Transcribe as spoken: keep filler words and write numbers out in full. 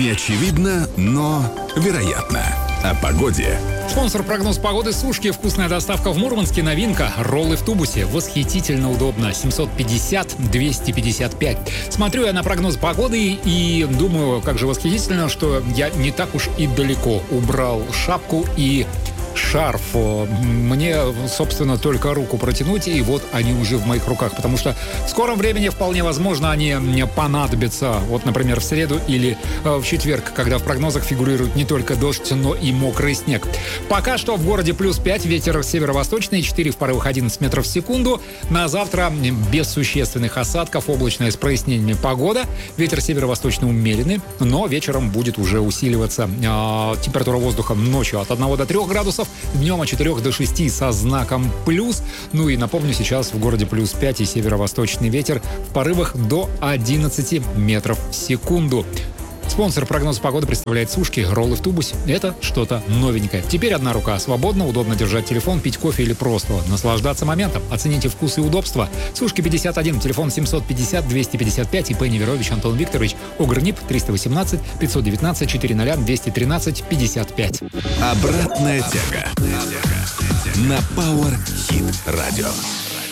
Не очевидно, но вероятно. О погоде. Спонсор прогноз погоды «Сушки». Вкусная доставка в Мурманске. Новинка. Роллы в тубусе. Восхитительно удобно. семьсот пятьдесят двести пятьдесят пять. Смотрю я на прогноз погоды и думаю, как же восхитительно, что я не так уж и далеко убрал шапку и шарф. Мне, собственно, только руку протянуть, и вот они уже в моих руках, потому что в скором времени вполне возможно они мне понадобятся. Вот, например, в среду или э, в четверг, когда в прогнозах фигурирует не только дождь, но и мокрый снег. Пока что в городе плюс пять, ветер северо-восточный, четыре в порывах одиннадцать метров в секунду. На завтра без существенных осадков, облачная с прояснениями погода. Ветер северо-восточный умеренный, но вечером будет уже усиливаться. Э, температура воздуха ночью от одного до трёх градусов, днем от четырёх до шести со знаком плюс. Ну и напомню, сейчас в городе плюс пять и северо-восточный ветер в порывах до одиннадцати метров в секунду. Спонсор прогноза погоды представляет «Сушки», роллы в тубусе. Это что-то новенькое. Теперь одна рука свободна, удобно держать телефон, пить кофе или просто наслаждаться моментом. Оцените вкус и удобство. «Сушки» пятьдесят один, телефон семьсот пятьдесят двести пятьдесят пять, ИП Неверович Антон Викторович, ОГРНИП триста восемнадцать пятьсот девятнадцать четыреста двести тринадцать пятьдесят пять. Обратная тяга на Power Hit Radio.